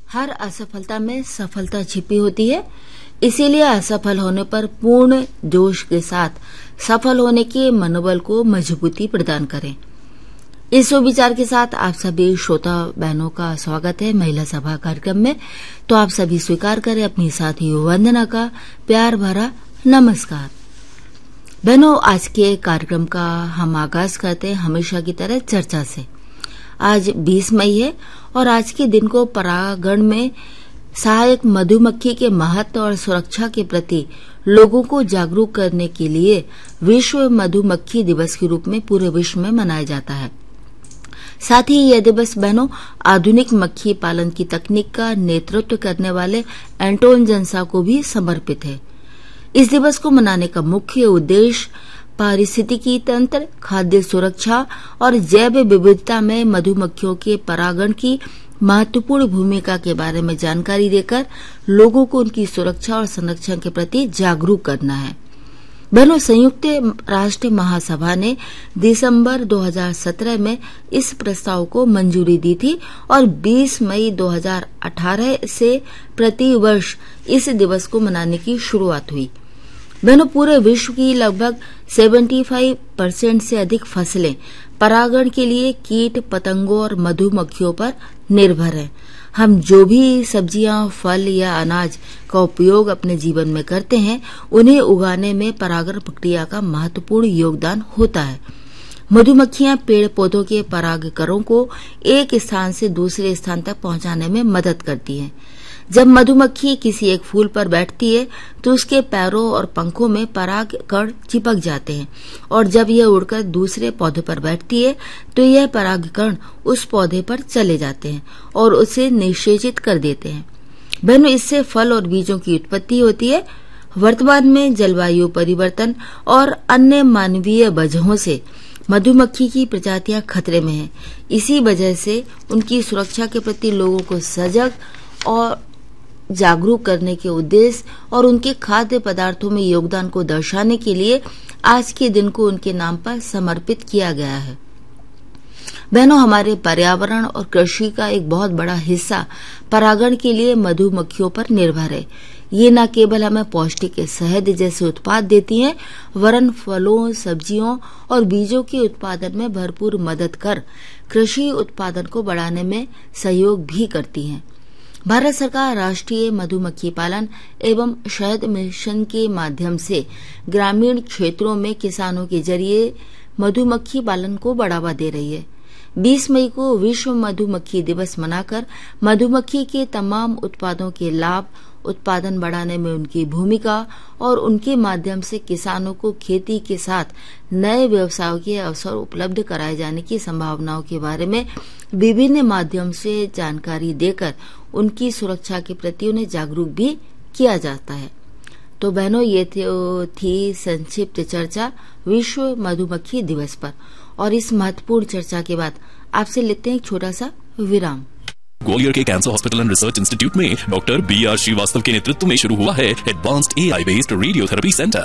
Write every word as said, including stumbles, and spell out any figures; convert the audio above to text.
हर असफलता में सफलता छिपी होती है, इसीलिए असफल होने पर पूर्ण जोश के साथ सफल होने के मनोबल को मजबूती प्रदान करें। इस विचार के साथ आप सभी श्रोता बहनों का स्वागत है महिला सभा कार्यक्रम में। तो आप सभी स्वीकार करें अपनी साथी वंदना का प्यार भरा नमस्कार। बहनों, आज के कार्यक्रम का हम आगाज करते हैं हमेशा की तरह चर्चा से। आज बीस मई है और आज के दिन को परागण में सहायक मधुमक्खी के महत्व और सुरक्षा के प्रति लोगों को जागरूक करने के लिए विश्व मधुमक्खी दिवस के रूप में पूरे विश्व में मनाया जाता है। साथ ही यह दिवस बहनों आधुनिक मक्खी पालन की तकनीक का नेतृत्व करने वाले एंटोन जंसा को भी समर्पित है। इस दिवस को मनाने का मुख्य उद्देश्य पारिस्थितिकी तंत्र, खाद्य सुरक्षा और जैव विविधता में मधुमक्खियों के परागण की महत्वपूर्ण भूमिका के बारे में जानकारी देकर लोगों को उनकी सुरक्षा और संरक्षण के प्रति जागरूक करना है। बहनों, संयुक्त राष्ट्र महासभा ने दिसंबर दो हज़ार सत्रह में इस प्रस्ताव को मंजूरी दी थी और बीस मई दो हज़ार अठारह से प्रति वर्ष इस दिवस को मनाने की शुरुआत हुई। बहनों, पूरे विश्व की लगभग पचहत्तर परसेंट से अधिक फसलें परागण के लिए कीट पतंगों और मधुमक्खियों पर निर्भर हैं। हम जो भी सब्जियां, फल या अनाज का उपयोग अपने जीवन में करते हैं, उन्हें उगाने में परागण प्रक्रिया का महत्वपूर्ण योगदान होता है। मधुमक्खियां पेड़ पौधों के परागकणों को एक स्थान से दूसरे स्थान तक पहुंचाने में मदद करती हैं। जब मधुमक्खी किसी एक फूल पर बैठती है तो उसके पैरों और पंखों में पराग कण चिपक जाते हैं और जब यह उड़कर दूसरे पौधे पर बैठती है तो यह पराग कण उस पौधे पर चले जाते हैं और उसे निषेचित कर देते हैं। बहनों, इससे फल और बीजों की उत्पत्ति होती है। वर्तमान में जलवायु परिवर्तन और अन्य मानवीय वजहों से मधुमक्खी की प्रजातियां खतरे में हैं। इसी वजह से उनकी सुरक्षा के प्रति लोगों को सजग और जागरूक करने के उद्देश्य और उनके खाद्य पदार्थों में योगदान को दर्शाने के लिए आज के दिन को उनके नाम पर समर्पित किया गया है। बहनों, हमारे पर्यावरण और कृषि का एक बहुत बड़ा हिस्सा परागण के लिए मधुमक्खियों पर निर्भर है। ये न केवल हमें पौष्टिक शहद जैसे उत्पाद देती हैं, वरन फलों, सब्जियों और बीजों के उत्पादन में भरपूर मदद कर कृषि उत्पादन को बढ़ाने में सहयोग भी करती हैं। भारत सरकार राष्ट्रीय मधुमक्खी पालन एवं शहद मिशन के माध्यम से ग्रामीण क्षेत्रों में किसानों के जरिए मधुमक्खी पालन को बढ़ावा दे रही है। बीस मई को विश्व मधुमक्खी दिवस मनाकर मधुमक्खी के तमाम उत्पादों के लाभ, उत्पादन बढ़ाने में उनकी भूमिका और उनके माध्यम से किसानों को खेती के साथ नए व्यवसायों के अवसर उपलब्ध कराए जाने की संभावनाओं के बारे में विभिन्न माध्यम से जानकारी देकर उनकी सुरक्षा के प्रति उन्हें जागरूक भी किया जाता है। तो बहनों, ये थी संक्षिप्त चर्चा विश्व मधुमक्खी दिवस पर और इस महत्वपूर्ण चर्चा के बाद आपसे लेते हैं एक छोटा सा विराम। ग्वालियर के cancer hospital and research institute में डॉक्टर बी आर श्रीवास्तव के नेतृत्व में शुरू हुआ है एडवांस्ड ए आई बेस्ड रेडियोथेरेपी सेंटर।